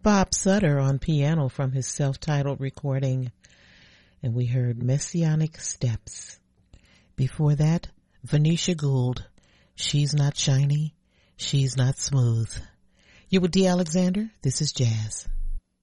Bob Sutter on piano from his self-titled recording, and we heard Messianic Steps. Before that, Venetia Gould, She's Not Shiny, She's Not Smooth. You with D. Alexander? This is Jazz.